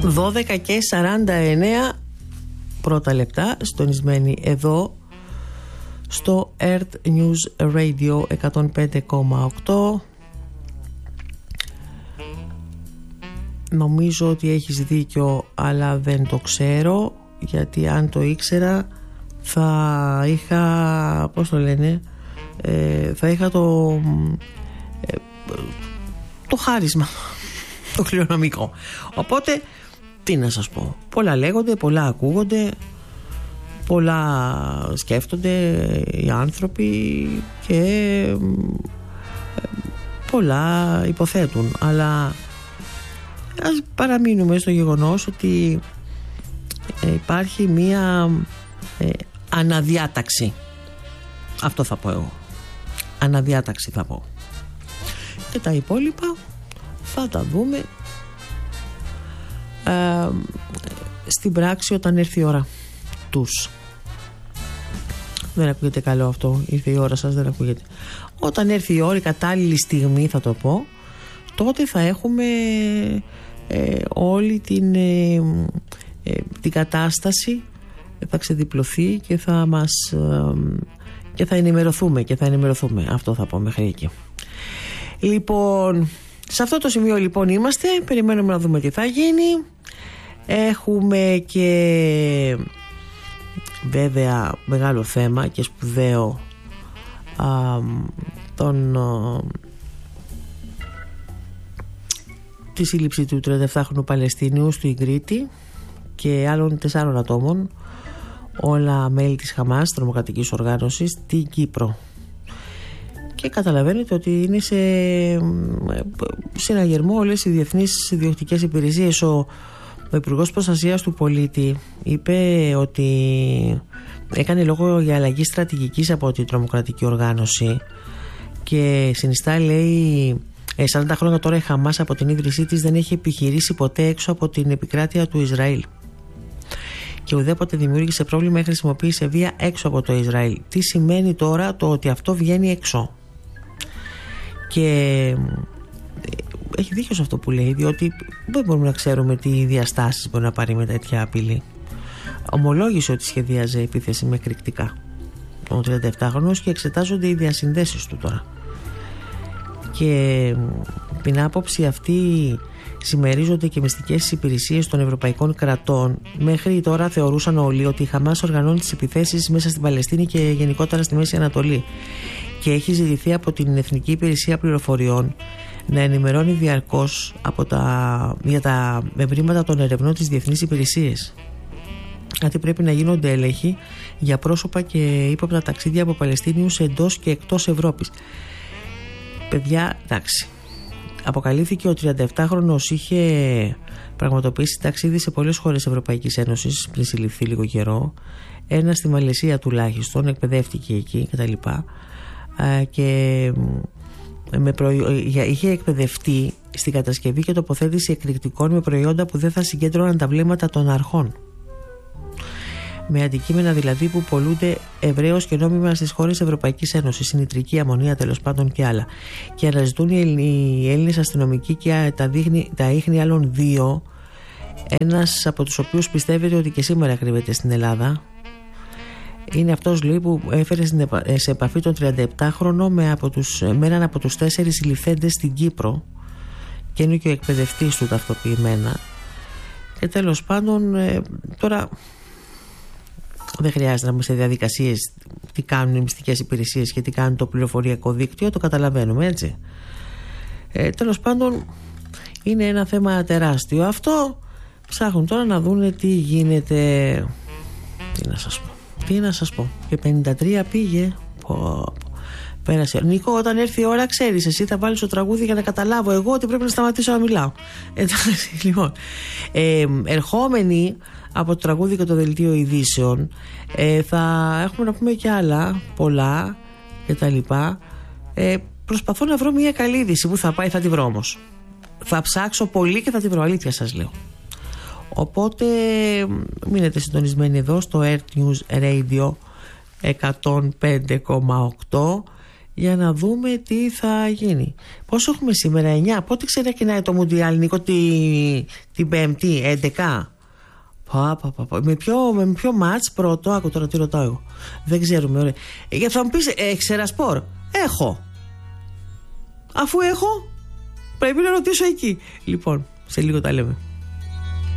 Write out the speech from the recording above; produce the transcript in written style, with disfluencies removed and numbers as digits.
12:49 πρώτα λεπτά, συντονισμένοι εδώ στο Earth News Radio 105,8. Νομίζω ότι έχεις δίκιο, αλλά δεν το ξέρω, γιατί αν το ήξερα θα είχα, πώς το λένε, θα είχα το χάρισμα, το κληρονομικό. Οπότε τι να σας πω, πολλά λέγονται, πολλά ακούγονται, πολλά σκέφτονται οι άνθρωποι και πολλά υποθέτουν, αλλά ας παραμείνουμε στο γεγονός ότι υπάρχει μία αναδιάταξη. Αυτό θα πω εγώ. Αναδιάταξη θα πω. Και τα υπόλοιπα θα τα δούμε στην πράξη όταν έρθει η ώρα τους. Δεν ακούγεται καλό αυτό? Ήρθε η ώρα σας, δεν ακούγεται? Όταν έρθει η ώρα, η κατάλληλη στιγμή θα το πω, τότε θα έχουμε όλη την κατάσταση, θα ξεδιπλωθεί και θα μας και θα ενημερωθούμε. Αυτό θα πω μέχρι εκεί. Λοιπόν, σε αυτό το σημείο λοιπόν είμαστε. Περιμένουμε να δούμε τι θα γίνει. Έχουμε και βέβαια μεγάλο θέμα και σπουδαίο, τη σύλληψη του 37χρονου Παλαιστίνιου στο Ιγρήτη και άλλων 4 ατόμων, όλα μέλη της Χαμάς, τρομοκρατικής οργάνωσης, στην Κύπρο. Και καταλαβαίνετε ότι είναι σε συναγερμό όλες οι διεθνείς διοκτικές υπηρεσίες. Ο Υπουργός Προστασίας του Πολίτη είπε ότι έκανε λόγο για αλλαγή στρατηγικής από την τρομοκρατική οργάνωση και συνιστά, λέει, 40 χρόνια τώρα η Χαμάς από την ίδρυσή της δεν έχει επιχειρήσει ποτέ έξω από την επικράτεια του Ισραήλ και ουδέποτε δημιούργησε πρόβλημα ή χρησιμοποίησε βία έξω από το Ισραήλ. Τι σημαίνει τώρα το ότι αυτό βγαίνει έξω? Και έχει δίκιο σε αυτό που λέει, διότι δεν μπορούμε να ξέρουμε τι διαστάσεις μπορεί να πάρει με τέτοια απειλή. Ομολόγησε ότι σχεδίαζε επίθεση με εκρηκτικά ο 37χρονος και εξετάζονται οι διασυνδέσεις του τώρα. Και την άποψη αυτή συμμερίζονται και μυστικές υπηρεσίες των ευρωπαϊκών κρατών. Μέχρι τώρα θεωρούσαν όλοι ότι η Χαμάς οργανώνει τις επιθέσεις μέσα στην Παλαιστίνη και γενικότερα στη Μέση Ανατολή και έχει ζητηθεί από την Εθνική Υπηρεσία Πληροφοριών να ενημερώνει διαρκώς για τα ευρήματα των ερευνών της διεθνείς υπηρεσίες. Γιατί πρέπει να γίνονται έλεγχοι για πρόσωπα και ύποπτα ταξίδια από Παλαιστίνιους εντός και εκτός Ευρώπης. Παιδιά, εντάξει. Αποκαλύφθηκε ο 37χρονος είχε πραγματοποιήσει ταξίδι σε πολλές χώρες Ευρωπαϊκής Ένωσης πριν συλληφθεί λίγο καιρό. Ένα στη Μαλαισία τουλάχιστον, εκπαιδεύτηκε εκεί κτλ. Και είχε εκπαιδευτεί στην κατασκευή και τοποθέτηση εκρηκτικών με προϊόντα που δεν θα συγκέντρωναν τα βλέμματα των αρχών. Με αντικείμενα δηλαδή που πολλούνται ευρέως και νόμιμα στις χώρες Ευρωπαϊκής Ένωσης, συνητρική αμμονία τέλος πάντων και άλλα. Και αναζητούν οι Έλληνες αστυνομικοί και τα ίχνη άλλων 2, ένας από τους οποίους πιστεύετε ότι και σήμερα κρύβεται στην Ελλάδα. Είναι αυτός, λέει, που έφερε σε επαφή τον 37χρονο με έναν από τους 4 συλληφθέντες στην Κύπρο και είναι και ο εκπαιδευτής του ταυτοποιημένα. Και τέλος πάντων τώρα δεν χρειάζεται να είμαστε σε διαδικασίες τι κάνουν οι μυστικές υπηρεσίες και τι κάνουν το πληροφοριακό δίκτυο, το καταλαβαίνουμε, έτσι. Τέλος πάντων είναι ένα θέμα τεράστιο αυτό. Ψάχνουν τώρα να δούνε τι γίνεται. Τι να σας πω. Και 53 πήγε. Πέρασε. Νίκο, όταν έρθει η ώρα, ξέρεις, εσύ θα βάλεις το τραγούδι για να καταλάβω εγώ ότι πρέπει να σταματήσω να μιλάω. Εντάξει, λοιπόν. Ερχόμενοι από το τραγούδι και το δελτίο ειδήσεων, θα έχουμε να πούμε και άλλα πολλά και τα λοιπά. Προσπαθώ να βρω μια καλή είδηση που θα πάει, θα τη βρω όμως. Θα ψάξω πολύ και θα τη βρω, αλήθεια σας λέω. Οπότε μείνετε συντονισμένοι εδώ στο Earth News Radio 105,8. για να δούμε τι θα γίνει. Πόσο έχουμε σήμερα, 9? Πότε ξεκινάει το Μουντιάλ, Νίκο? Την Πέμπτη, 11? Με ποιο μάτς πρώτο? Άκου τώρα τι ρωτάω εγώ. Δεν ξέρουμε, ωραία. Θα μου πεις, έχεις Ερασπορ? Έχω. Αφού έχω, πρέπει να ρωτήσω εκεί. Λοιπόν, σε λίγο τα λέμε.